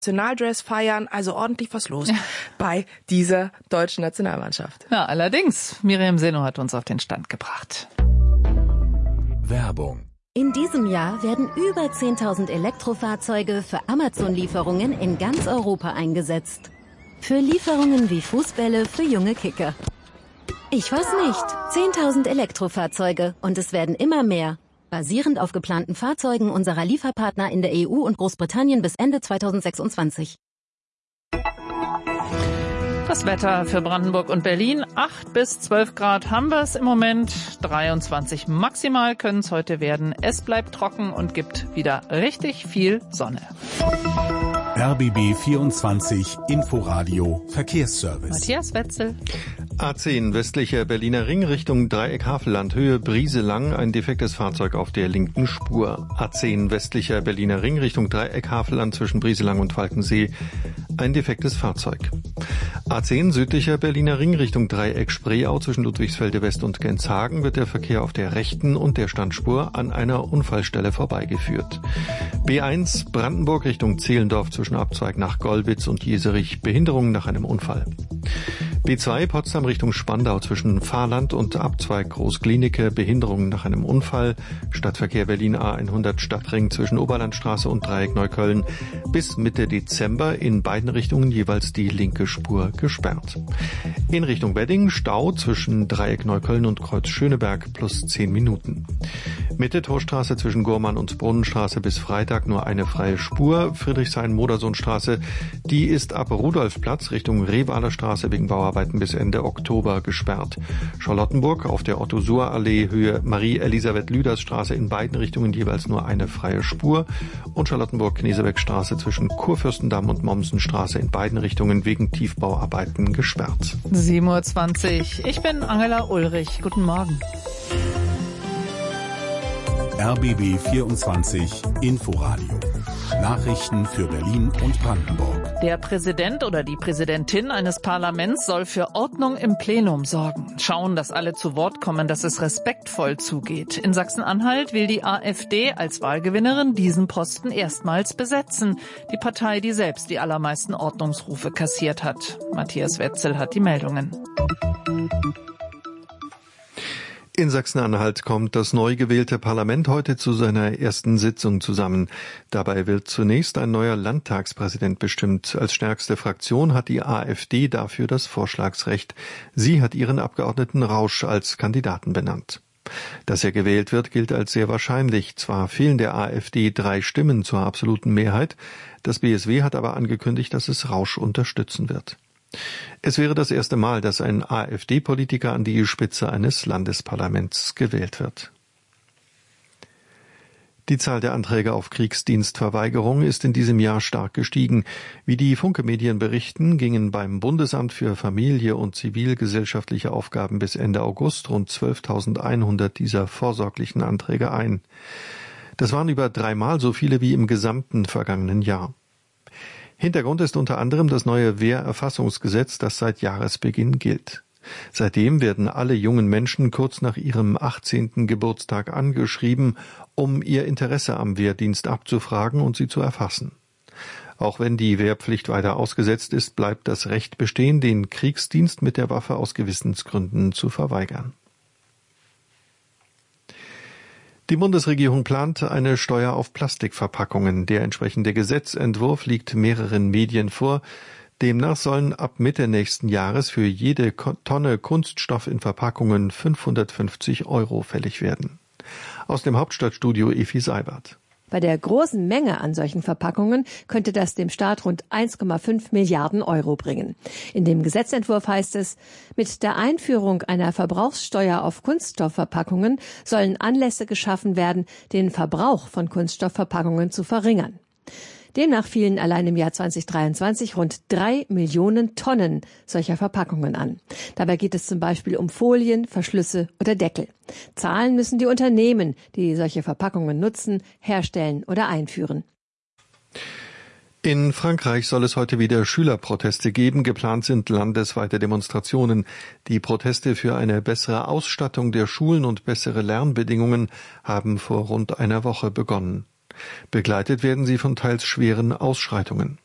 Nationaldress feiern, also ordentlich was los bei dieser deutschen Nationalmannschaft. Ja, allerdings. Miriam Seno hat uns auf den Stand gebracht. Werbung. In diesem Jahr werden über 10.000 Elektrofahrzeuge für Amazon-Lieferungen in ganz Europa eingesetzt. Für Lieferungen wie Fußbälle für junge Kicker. Ich weiß nicht. 10.000 Elektrofahrzeuge und es werden immer mehr. Basierend auf geplanten Fahrzeugen unserer Lieferpartner in der EU und Großbritannien bis Ende 2026. Das Wetter für Brandenburg und Berlin. 8 bis 12 Grad haben wir es im Moment. 23 maximal können es heute werden. Es bleibt trocken und gibt wieder richtig viel Sonne. RBB 24 Inforadio Verkehrsservice. Matthias Wetzel. A10 westlicher Berliner Ring Richtung Dreieck Havelland, Höhe Brieselang, ein defektes Fahrzeug auf der linken Spur. A10 westlicher Berliner Ring Richtung Dreieck Havelland zwischen Brieselang und Falkensee, ein defektes Fahrzeug. A10 südlicher Berliner Ring Richtung Dreieck Spreeau zwischen Ludwigsfelde West und Genshagen wird der Verkehr auf der rechten und der Standspur an einer Unfallstelle vorbeigeführt. B1 Brandenburg Richtung Zehlendorf zwischen Abzweig nach Gollwitz und Jeserich, Behinderung nach einem Unfall. B2 Potsdam Richtung Spandau zwischen Fahrland und Abzweig Großklinike, Behinderungen nach einem Unfall. Stadtverkehr Berlin A100 Stadtring zwischen Oberlandstraße und Dreieck Neukölln. Bis Mitte Dezember in beiden Richtungen jeweils die linke Spur gesperrt. In Richtung Wedding Stau zwischen Dreieck Neukölln und Kreuz Schöneberg plus 10 Minuten. Mitte Torstraße zwischen Gurmann und Brunnenstraße bis Freitag nur eine freie Spur. Friedrichshain-Modersohnstraße, die ist ab Rudolfplatz Richtung Revaler Straße wegen Bauarbeiten bis Ende Oktober gesperrt. Charlottenburg auf der Otto-Suhr-Allee Höhe Marie-Elisabeth-Lüders-Straße in beiden Richtungen jeweils nur eine freie Spur und Charlottenburg-Knesebeck-Straße zwischen Kurfürstendamm und Mommsenstraße in beiden Richtungen wegen Tiefbauarbeiten gesperrt. 7:20 Uhr. Ich bin Angela Ulrich. Guten Morgen. RBB 24 Inforadio. Nachrichten für Berlin und Brandenburg. Der Präsident oder die Präsidentin eines Parlaments soll für Ordnung im Plenum sorgen. Schauen, dass alle zu Wort kommen, dass es respektvoll zugeht. In Sachsen-Anhalt will die AfD als Wahlgewinnerin diesen Posten erstmals besetzen. Die Partei, die selbst die allermeisten Ordnungsrufe kassiert hat. Matthias Wetzel hat die Meldungen. In Sachsen-Anhalt kommt das neu gewählte Parlament heute zu seiner ersten Sitzung zusammen. Dabei wird zunächst ein neuer Landtagspräsident bestimmt. Als stärkste Fraktion hat die AfD dafür das Vorschlagsrecht. Sie hat ihren Abgeordneten Rausch als Kandidaten benannt. Dass er gewählt wird, gilt als sehr wahrscheinlich. Zwar fehlen der AfD 3 Stimmen zur absoluten Mehrheit. Das BSW hat aber angekündigt, dass es Rausch unterstützen wird. Es wäre das erste Mal, dass ein AfD-Politiker an die Spitze eines Landesparlaments gewählt wird. Die Zahl der Anträge auf Kriegsdienstverweigerung ist in diesem Jahr stark gestiegen. Wie die Funke-Medien berichten, gingen beim Bundesamt für Familie und zivilgesellschaftliche Aufgaben bis Ende August rund 12.100 dieser vorsorglichen Anträge ein. Das waren über 3-mal so viele wie im gesamten vergangenen Jahr. Hintergrund ist unter anderem das neue Wehrerfassungsgesetz, das seit Jahresbeginn gilt. Seitdem werden alle jungen Menschen kurz nach ihrem 18. Geburtstag angeschrieben, um ihr Interesse am Wehrdienst abzufragen und sie zu erfassen. Auch wenn die Wehrpflicht weiter ausgesetzt ist, bleibt das Recht bestehen, den Kriegsdienst mit der Waffe aus Gewissensgründen zu verweigern. Die Bundesregierung plant eine Steuer auf Plastikverpackungen. Der entsprechende Gesetzentwurf liegt mehreren Medien vor. Demnach sollen ab Mitte nächsten Jahres für jede Tonne Kunststoff in Verpackungen 550 € fällig werden. Aus dem Hauptstadtstudio Efi Seibert. Bei der großen Menge an solchen Verpackungen könnte das dem Staat rund 1,5 Milliarden € bringen. In dem Gesetzentwurf heißt es, mit der Einführung einer Verbrauchssteuer auf Kunststoffverpackungen sollen Anlässe geschaffen werden, den Verbrauch von Kunststoffverpackungen zu verringern. Demnach fielen allein im Jahr 2023 rund 3 Millionen Tonnen solcher Verpackungen an. Dabei geht es zum Beispiel um Folien, Verschlüsse oder Deckel. Zahlen müssen die Unternehmen, die solche Verpackungen nutzen, herstellen oder einführen. In Frankreich soll es heute wieder Schülerproteste geben. Geplant sind landesweite Demonstrationen. Die Proteste für eine bessere Ausstattung der Schulen und bessere Lernbedingungen haben vor rund einer Woche begonnen. Begleitet werden sie von teils schweren Ausschreitungen.